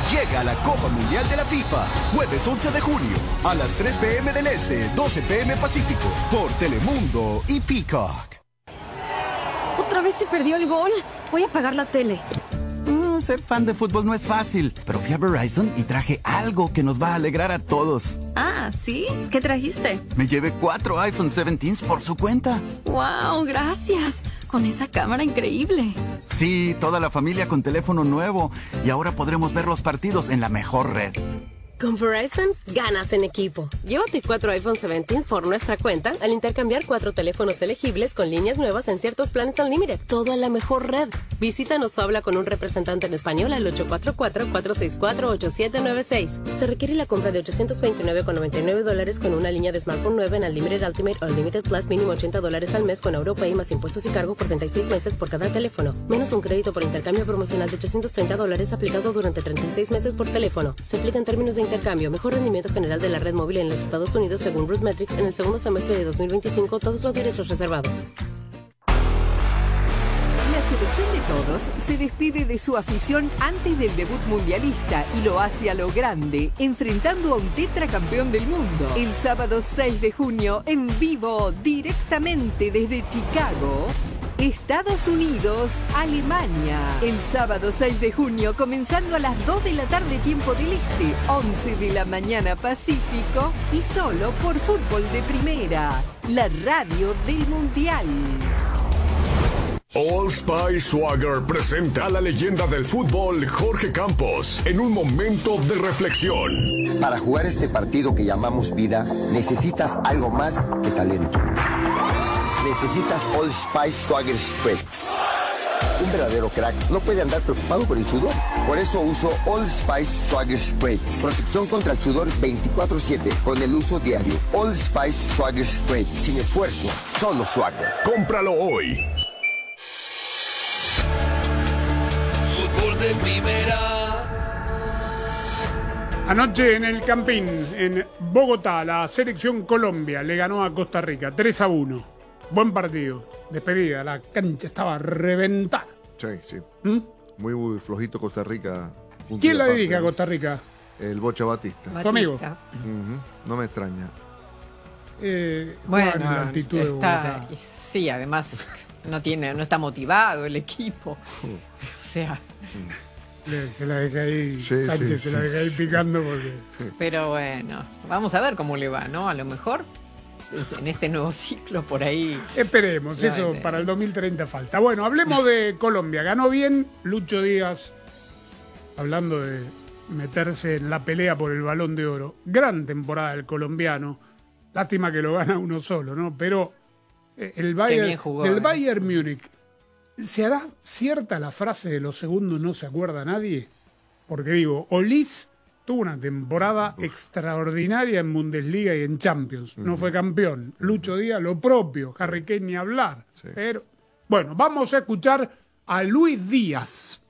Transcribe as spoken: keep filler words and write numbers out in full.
Llega la Copa Mundial de la FIFA, jueves once de junio, a las tres pe eme del Este, doce pe eme Pacífico, por Telemundo y Peacock. ¿Otra vez se perdió el gol? Voy a apagar la tele. Mm, ser fan de fútbol no es fácil, pero fui a Verizon y traje algo que nos va a alegrar a todos. Ah, ¿sí? ¿Qué trajiste? Me llevé cuatro iPhone diecisiete por su cuenta. ¡Wow! Gracias. Con esa cámara increíble. Sí, toda la familia con teléfono nuevo. Y ahora podremos ver los partidos en la mejor red. Con Verizon, ganas en equipo. Llévate cuatro iPhone diecisiete por nuestra cuenta al intercambiar cuatro teléfonos elegibles con líneas nuevas en ciertos planes Unlimited. Todo a la mejor red. Visítanos o habla con un representante en español al ocho cuatro cuatro, cuatro seis cuatro, ocho siete nueve seis. Se requiere la compra de ochocientos veintinueve con noventa y nueve dólares con una línea de smartphone nueva en Unlimited Ultimate o Unlimited Plus mínimo ochenta dólares al mes con AuroPay más impuestos y cargo por treinta y seis meses por cada teléfono. Menos un crédito por intercambio promocional de ochocientos treinta dólares aplicado durante treinta y seis meses por teléfono. Se aplica en términos de intercambio, mejor rendimiento general de la red móvil en los Estados Unidos según RootMetrics en el segundo semestre de dos mil veinticinco, todos los derechos reservados. La selección de todos se despide de su afición antes del debut mundialista y lo hace a lo grande, enfrentando a un tetracampeón del mundo. El sábado seis de junio, en vivo, directamente desde Chicago, Estados Unidos, Alemania. El sábado seis de junio, comenzando a las dos de la tarde tiempo del Este, once de la mañana Pacífico, y solo por Fútbol de Primera, la radio del Mundial. Old Spice Swagger presenta a la leyenda del fútbol, Jorge Campos, en un momento de reflexión. Para jugar este partido que llamamos vida, necesitas algo más que talento. Necesitas Old Spice Swagger Spray. Un verdadero crack no puede andar preocupado por el sudor. Por eso uso Old Spice Swagger Spray. Protección contra el sudor veinticuatro siete con el uso diario. Old Spice Swagger Spray. Sin esfuerzo, solo Swagger. Cómpralo hoy. Fútbol de Primera. Anoche en el Campín, en Bogotá, la selección Colombia le ganó a Costa Rica tres a uno. Buen partido. Despedida. La cancha estaba reventada. Sí, sí. ¿Mm? Muy, muy flojito Costa Rica. ¿Quién la dirige a Costa Rica? El Bocha Batista. ¿Tu amigo? Uh-huh. No me extraña. Eh, bueno, la actitud está, de sí, además no tiene, no está motivado el equipo. O sea... Le, se la deja ahí, sí, Sánchez sí, se sí. la deja ahí picando porque... Sí. Pero bueno, vamos a ver cómo le va, ¿no? A lo mejor en este nuevo ciclo por ahí... Esperemos, no, eso de... para el dos mil treinta falta. Bueno, hablemos de Colombia. Ganó bien Lucho Díaz, hablando de meterse en la pelea por el Balón de Oro. Gran temporada del colombiano. Lástima que lo gana uno solo, ¿no? Pero el Bayern, jugó, del eh. Bayern Múnich, ¿se hará cierta la frase de los segundos no se acuerda nadie? Porque digo, Olís tuvo una temporada Uf. extraordinaria en Bundesliga y en Champions. No uh-huh. fue campeón. Lucho Díaz lo propio. Harry Kane ni hablar. Sí. Pero, bueno, vamos a escuchar a Luis Díaz.